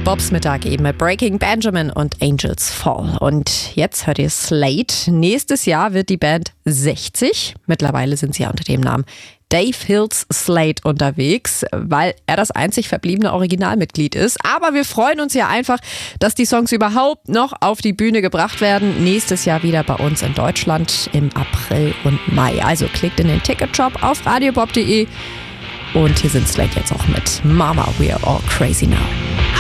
Bobs Mittag eben mit Breaking Benjamin und Angels Fall. Und jetzt hört ihr Slade. Nächstes Jahr wird die Band 60. Mittlerweile sind sie ja unter dem Namen Dave Hills Slade unterwegs, weil er das einzig verbliebene Originalmitglied ist. Aber wir freuen uns ja einfach, dass die Songs überhaupt noch auf die Bühne gebracht werden. Nächstes Jahr wieder bei uns in Deutschland im April und Mai. Also klickt in den Ticketshop auf radiobob.de. Und hier sind Slade jetzt auch mit Mama, We Are All Crazy Now.